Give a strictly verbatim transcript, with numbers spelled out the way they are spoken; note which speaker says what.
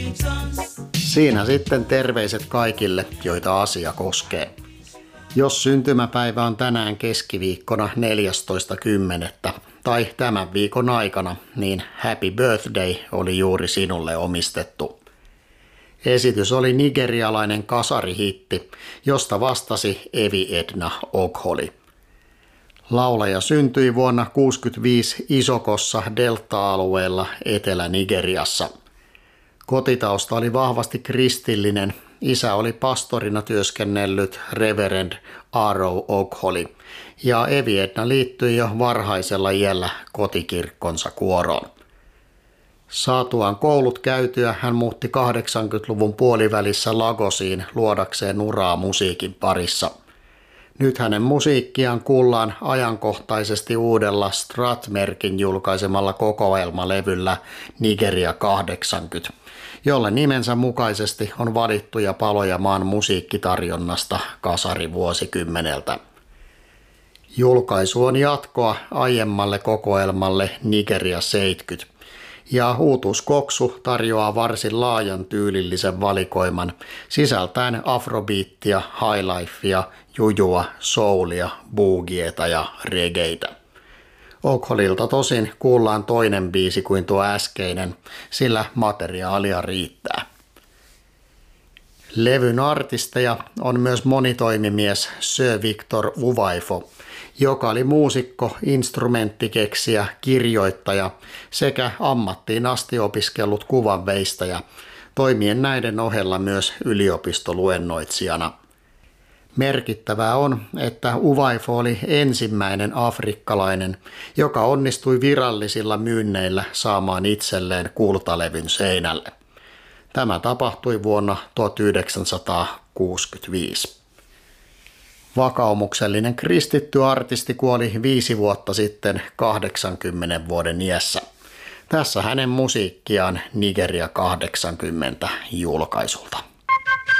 Speaker 1: Siinä sitten terveiset kaikille, joita asia koskee. Jos syntymäpäivä on tänään keskiviikkona neljästoista kymmenettä tai tämän viikon aikana, niin Happy Birthday oli juuri sinulle omistettu. Esitys oli nigerialainen kasarihitti, josta vastasi Evi Edna Ogholi. Laulaja syntyi vuonna tuhatyhdeksänsataakuusikymmentäviisi Isokossa Delta-alueella Etelä-Nigeriassa. Kotitausta oli vahvasti kristillinen. Isä oli pastorina työskennellyt Reverend Arrow Ogholi ja Evi Edna liittyi jo varhaisella iällä kotikirkkonsa kuoroon. Saatuaan koulut käytyä hän muutti kahdeksankymmentäluvun puolivälissä Lagosiin luodakseen uraa musiikin parissa. Nyt hänen musiikkiaan kuullaan ajankohtaisesti uudella Strat-merkin julkaisemalla kokoelmalevyllä Nigeria kahdeksankymmentä, jolle nimensä mukaisesti on valittuja paloja maan musiikkitarjonnasta kasarivuosikymmeneltä. Julkaisu on jatkoa aiemmalle kokoelmalle Nigeria seitsemänkymmentä, ja Uutuus Koksu tarjoaa varsin laajan tyylillisen valikoiman sisältäen afrobeattia, highlifea, jujua, soulia, boogieta ja reggaetä. Ogholilta tosin kuullaan toinen biisi kuin tuo äskeinen, sillä materiaalia riittää. Levyn artisteja on myös monitoimimies Sir Victor Uwaifo, joka oli muusikko, instrumenttikeksijä, kirjoittaja sekä ammattiin asti opiskellut kuvanveistäjä, toimien näiden ohella myös yliopistoluennoitsijana. Merkittävää on, että Uwaifo oli ensimmäinen afrikkalainen, joka onnistui virallisilla myynneillä saamaan itselleen kultalevyn seinälle. Tämä tapahtui vuonna tuhatyhdeksänsataakuusikymmentäviisi. Vakaumuksellinen kristitty artisti kuoli viisi vuotta sitten kahdeksankymmenen vuoden iässä. Tässä hänen musiikkiaan Nigeria kahdeksankymmentä julkaisulta.